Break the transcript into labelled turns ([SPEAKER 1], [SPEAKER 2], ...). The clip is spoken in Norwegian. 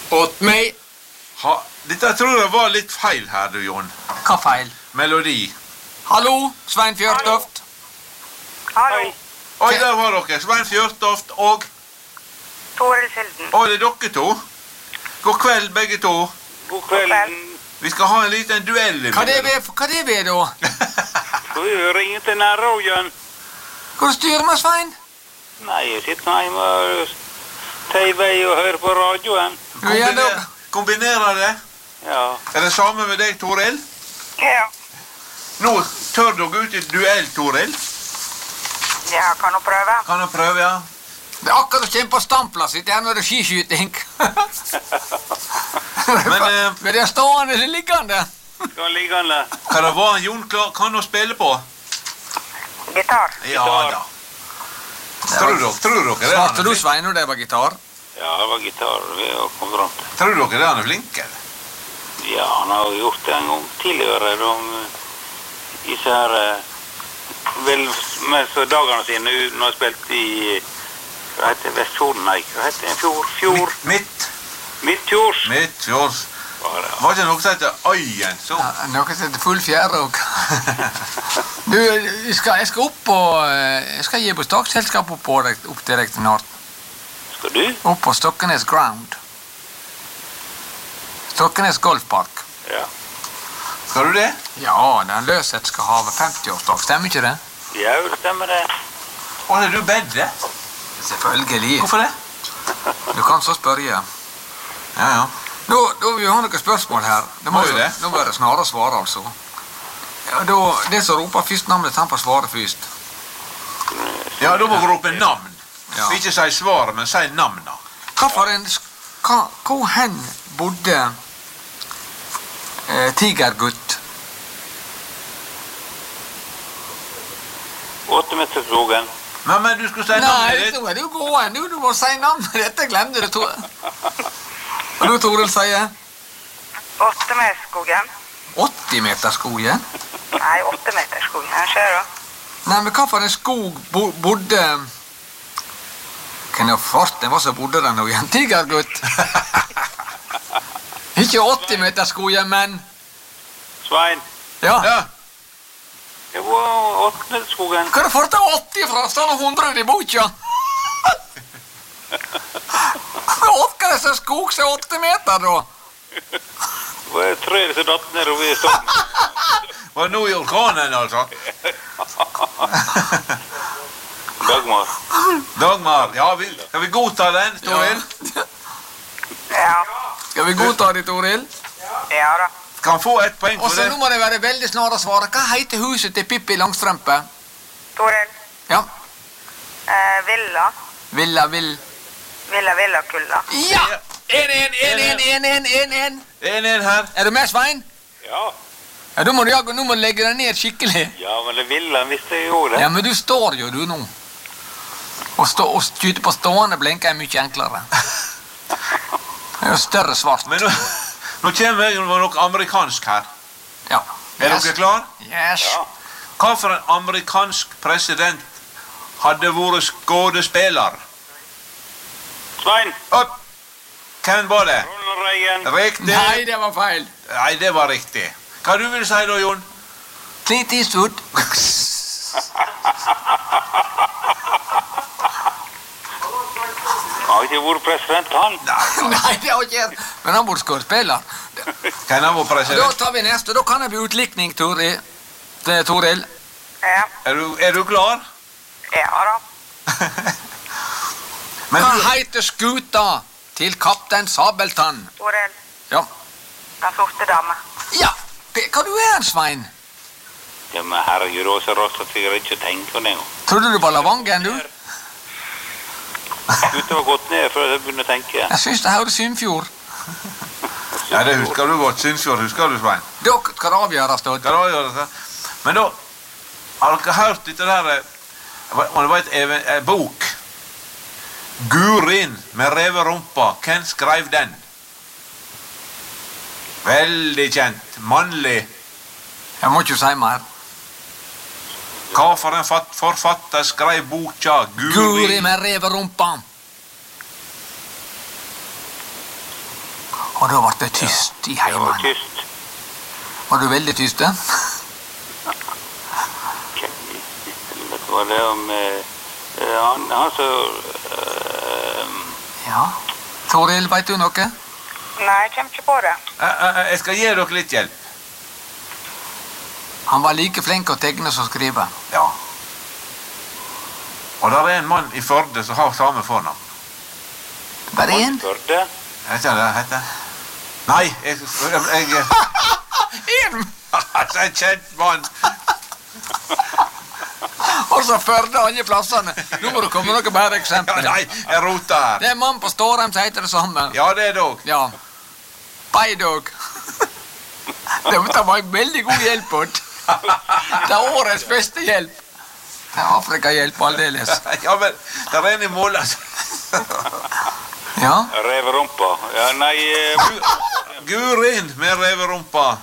[SPEAKER 1] Åt meg.
[SPEAKER 2] Dette tror jeg var litt feil her, du, Jon.
[SPEAKER 1] Hva feil?
[SPEAKER 2] Melodi.
[SPEAKER 1] Hallo, Svein Fjørtoft.
[SPEAKER 3] Hallo.
[SPEAKER 2] Oi, der var dere. Svein Fjørtoft og...
[SPEAKER 3] Toril Silden.
[SPEAKER 2] Oi, det er dere to. God kveld, begge to.
[SPEAKER 4] God kveld.
[SPEAKER 2] Vi skal ha en liten duell.
[SPEAKER 1] Hva det er da?
[SPEAKER 4] Skal vi ringe til nærradioen?
[SPEAKER 1] Hva styrer med, Svein?
[SPEAKER 4] Nei, jeg sitter hjemme og TV og hører på radioen.
[SPEAKER 2] Kombinerer det?
[SPEAKER 4] Ja.
[SPEAKER 2] Er det samme med deg, Toril?
[SPEAKER 3] Ja.
[SPEAKER 2] Nå tør du gå ut i duell, Toril.
[SPEAKER 3] Ja, kan du prøve?
[SPEAKER 2] Kan du prøve, ja?
[SPEAKER 1] Det er akkurat å kjempe på standplass. Ikke her når det er skiskyting. Men det er stående eller liggende.
[SPEAKER 4] Skal liggende.
[SPEAKER 2] Hva det var Jon kan du spille på?
[SPEAKER 3] Gitar.
[SPEAKER 2] Ja da. Tror dere det?
[SPEAKER 1] Svarte du, Svein, når det var gitar?
[SPEAKER 4] Ja, det var gitar vi har kommet fram til.
[SPEAKER 2] Tror dere det han er flink, eller?
[SPEAKER 4] Ja, han har gjort det en gang tidligere. Disse her... Vel, med så dagene sine når han spilte i... Hva heter Vestfjorden? Nei, hva heter det? Fjord? Midtfjords.
[SPEAKER 2] Midtfjords. Var ikke noe som heter Øyen, så?
[SPEAKER 1] Ja, noe som heter Full Fjærråk. Du, jeg skal opp på... Jeg skal gi på Staksselskap opp til deg til Nord.
[SPEAKER 4] Skal du?
[SPEAKER 1] Opp på Stokkenes Ground. Stokkenes Golfpark.
[SPEAKER 4] Ja.
[SPEAKER 2] Skal du det?
[SPEAKER 1] Ja, den Løseth skal ha 50-årsdag. Stemmer ikke det?
[SPEAKER 4] Ja, det stemmer det.
[SPEAKER 2] Å, er du bedre?
[SPEAKER 1] Selvfølgelig.
[SPEAKER 2] Hvorfor det?
[SPEAKER 1] Du kan så spørre. Ja. Da vil vi ha noen spørsmål her. Nå må det snarere svare, altså. Ja, det som roper først navnet, han får svare først.
[SPEAKER 2] Ja, da må du rope navn.
[SPEAKER 1] Ja.
[SPEAKER 2] Ikke si svaret, men si navnet.
[SPEAKER 1] Hvor hen bodde Tigergutt?
[SPEAKER 4] 8-meterskrogen.
[SPEAKER 2] Men du skulle si navnet ditt.
[SPEAKER 1] Nei, nå er du gåen. Du må si navnet. Dette glemte du, Tore. Og du, Toril, sier?
[SPEAKER 3] 8-meterskogen.
[SPEAKER 1] 80-meterskogen?
[SPEAKER 3] Nei, 8-meterskogen. Her ser du.
[SPEAKER 1] Nei, men hva for en skog bodde... Hvem farten var som bodde der nå igjen? Tigergutt. Ikke 80-meterskogen, men...
[SPEAKER 4] Svein.
[SPEAKER 1] Ja.
[SPEAKER 4] Det var 8-meterskogen.
[SPEAKER 1] Hva er det for til 80 fra? Står det 100 i boka? Hva er det som skog som 8 meter, da?
[SPEAKER 4] Det var 3 som datt ned over i stokken.
[SPEAKER 2] Var det nå i orkanen, altså? Dagmar. Ja, skal vi godta den, Toril?
[SPEAKER 3] Ja.
[SPEAKER 1] Skal vi godta det, Toril?
[SPEAKER 3] Ja da.
[SPEAKER 2] Skal han få et poeng
[SPEAKER 1] Og
[SPEAKER 2] for
[SPEAKER 1] så
[SPEAKER 2] det?
[SPEAKER 1] nå må det være veldig snart å svare. Hva heter huset til Pippi Langstrømpe?
[SPEAKER 3] Toril.
[SPEAKER 1] Ja.
[SPEAKER 3] Villa.
[SPEAKER 1] Villa Kulla. Ja! 1-1
[SPEAKER 2] her.
[SPEAKER 1] Er du med, Svein?
[SPEAKER 4] Ja.
[SPEAKER 1] Ja, nå må du legge deg ned skikkelig.
[SPEAKER 4] Ja, men det ville han visste jeg jo det.
[SPEAKER 1] Ja, men du står jo, du, nå. Å skyte på stående blinker er mye enklere. Det er jo større svart.
[SPEAKER 2] Men nå kommer det noe amerikansk her.
[SPEAKER 1] Ja.
[SPEAKER 2] Er dere klar?
[SPEAKER 1] Yes.
[SPEAKER 4] Ja.
[SPEAKER 2] Hva for en amerikansk president hadde vært skådespiller?
[SPEAKER 4] Svein.
[SPEAKER 2] Opp! Hvem var det?
[SPEAKER 4] Ronald Reagan.
[SPEAKER 2] Riktig.
[SPEAKER 1] Nei, det var feil.
[SPEAKER 2] Nei, det var riktig. Hva du vil si da, Jon?
[SPEAKER 1] Clint Eastwood.
[SPEAKER 4] Han har ikke vært president, han.
[SPEAKER 1] Nei, det har ikke. Men han burde skuespiller.
[SPEAKER 2] Kan han være
[SPEAKER 1] Da
[SPEAKER 2] president?
[SPEAKER 1] tar vi neste. Da kan det bli utlikning, Toril.
[SPEAKER 3] Ja.
[SPEAKER 2] Er du klar?
[SPEAKER 3] Ja da.
[SPEAKER 2] Men
[SPEAKER 1] Hva
[SPEAKER 2] du,
[SPEAKER 1] heter skuta til kaptein Sabeltann?
[SPEAKER 3] Toril.
[SPEAKER 1] Ja.
[SPEAKER 3] Den sorte dame.
[SPEAKER 1] Ja, hva du er, Svein?
[SPEAKER 4] Ja, men herregud, det var så rått at jeg ikke tenkt på det.
[SPEAKER 1] Trodde du på Lavangen, du?
[SPEAKER 4] Gutta var gått ned før jeg begynte å tenke.
[SPEAKER 1] Jeg synes det høres Sunnfjord.
[SPEAKER 2] ja, det husker du godt. Synsfjord, husker du, Svein?
[SPEAKER 1] Da skal det avgjøres, da.
[SPEAKER 2] Hva da gjør det? Men da, har dere hørt dette der, det var en bok, Gurin med reverumpa, hvem skrev den? Veldig kjent, mannlig.
[SPEAKER 1] Jeg må ikke si mer.
[SPEAKER 2] Hva for en forfatter skrev boka
[SPEAKER 1] Guri med reverumpa. Og da ble det tyst i
[SPEAKER 4] Det var
[SPEAKER 1] heimen.
[SPEAKER 4] tyst.
[SPEAKER 1] Var du veldig tyst, da?
[SPEAKER 4] Vet du hva det er om han som
[SPEAKER 1] Ja. Toril, vet du noe?
[SPEAKER 3] Nei, jeg kommer ikke på det.
[SPEAKER 2] Jeg skal gi dere litt hjelp.
[SPEAKER 1] Han var like flink å tegne som skrive.
[SPEAKER 2] Ja. Og der er en mann i Førde som har samme fornavn.
[SPEAKER 1] Bare én?
[SPEAKER 4] Førde?
[SPEAKER 2] Vet ikke hva det heter? Nei, jeg
[SPEAKER 1] Én!
[SPEAKER 2] altså, en kjent mann.
[SPEAKER 1] Og så Førde andre plassene. Nå må du komme med noe bedre
[SPEAKER 2] Ja,
[SPEAKER 1] eksempel.
[SPEAKER 2] nei, jeg roter her.
[SPEAKER 1] Det er en mann på Stårheim som heter det samme.
[SPEAKER 2] Ja, det er dog.
[SPEAKER 1] Ja. Beidog. Det var en veldig god hjelp, Odd. Det er årets beste hjelp. Det er Afrikahjelp aldeles.
[SPEAKER 2] Ja, men der er en i mål, altså.
[SPEAKER 1] Ja.
[SPEAKER 4] Reverumpa. Ja, nei
[SPEAKER 2] Gurin med reverumpa.